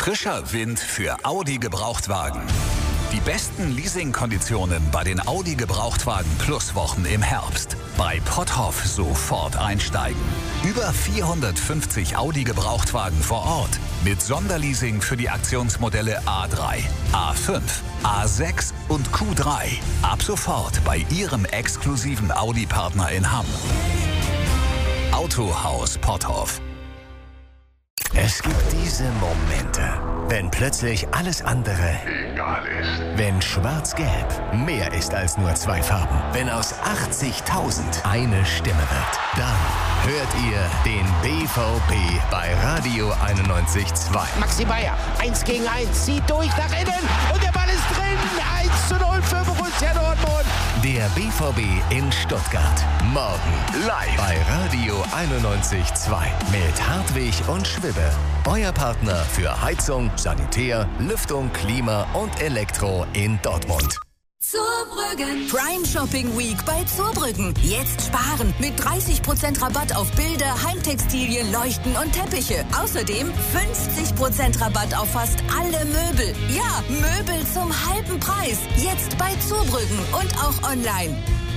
Frischer Wind für Audi Gebrauchtwagen. Die besten Leasingkonditionen bei den Audi Gebrauchtwagen Plus Wochen im Herbst. Bei Potthoff sofort einsteigen. Über 450 Audi Gebrauchtwagen vor Ort. Mit Sonderleasing für die Aktionsmodelle A3, A5, A6 und Q3. Ab sofort bei Ihrem exklusiven Audi-Partner in Hamm. Autohaus Potthoff. Es gibt diese Momente, wenn plötzlich alles andere egal ist. Wenn Schwarz-Gelb mehr ist als nur zwei Farben. Wenn aus 80.000 eine Stimme wird. Dann hört ihr den BVB bei Radio 91.2. Maxi Bayer, 1 gegen 1, zieht durch nach innen und der Ball ist drin. 1:0 für Borussia Dortmund. Der BVB in Stuttgart. Morgen live bei Radio 91.2 mit Hartwig und Schwibbe. Euer Partner für Heizung, Sanitär, Lüftung, Klima und Elektro in Dortmund. Zurbrüggen. Prime Shopping Week bei Zurbrüggen. Jetzt sparen mit 30% Rabatt auf Bilder, Heimtextilien, Leuchten und Teppiche. Außerdem 50% Rabatt auf fast alle Möbel. Ja, Möbel zum halben Preis. Jetzt bei Zurbrüggen und auch online.